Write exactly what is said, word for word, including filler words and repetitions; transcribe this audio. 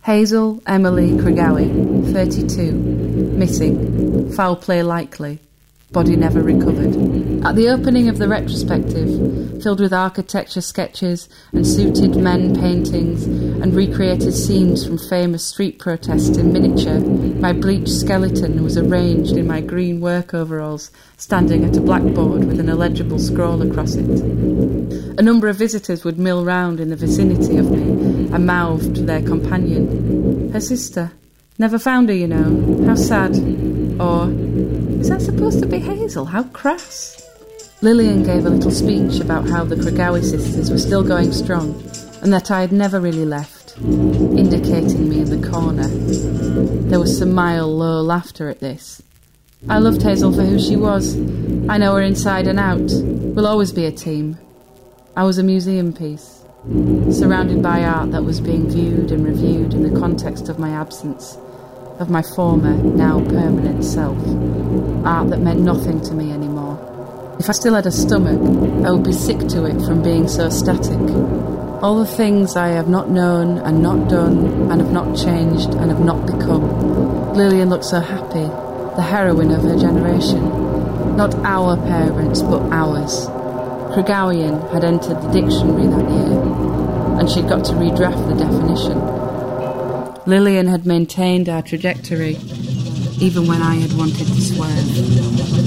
Hazel Emily Cregowy, thirty-two, missing, foul play likely, body never recovered. At the opening of the retrospective, filled with architecture sketches and suited men paintings and recreated scenes from famous street protests in miniature, my bleached skeleton was arranged in my green work overalls, standing at a blackboard with an illegible scroll across it. A number of visitors would mill round in the vicinity of me and mouthed to their companion, "Her sister. Never found her, you know. How sad." Or, "Is that supposed to be Hazel? How crass." Lillian gave a little speech about how the Cregowy sisters were still going strong and that I had never really left, indicating me in the corner. There was some mild, low laughter at this. I loved Hazel for who she was. I know her inside and out. We'll always be a team. I was a museum piece, surrounded by art that was being viewed and reviewed in the context of my absence, of my former, now permanent self. Art that meant nothing to me anymore. If I still had a stomach, I would be sick to it from being so static. All the things I have not known and not done and have not changed and have not become. Lillian looked so happy, the heroine of her generation. Not our parents, but ours. Cregowian had entered the dictionary that year, and she'd got to redraft the definition. Lillian had maintained our trajectory, even when I had wanted to swerve.